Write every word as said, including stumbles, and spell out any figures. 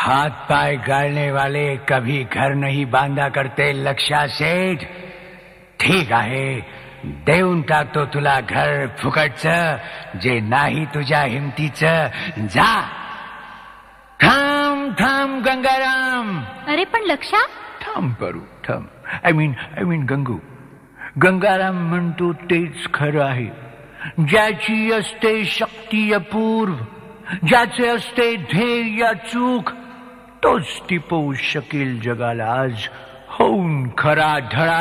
हाथ पाय गाळने वाले कभी घर नहीं बांधा करते लक्षा सेठ. ठीक आहे, देऊन टाकतो तुला घर फुकटचं, जे नाही तुझ्या हिमतीचं. जा. थांब थांब गंगाराम. अरे पण लक्षा. थांब करू थांब. I mean I mean Gangu. Gangaram म्हणतो तेच खरं आहे. ज्याची असते शक्ती अपूर्व, ज्याचे असते ध्येय अचूक, तोच टिपवू शकेल जगाला आज. होऊन खरा धडा